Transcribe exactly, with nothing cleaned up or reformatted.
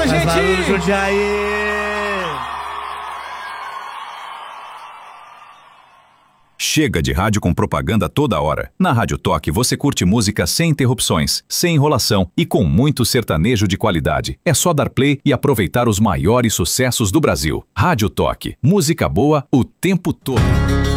Faz gente! barulho, Jundiaí! Chega de rádio com propaganda toda hora. Na Rádio Toque você curte música sem interrupções, sem enrolação e com muito sertanejo de qualidade. É só dar play e aproveitar os maiores sucessos do Brasil. Rádio Toque. Música boa o tempo todo.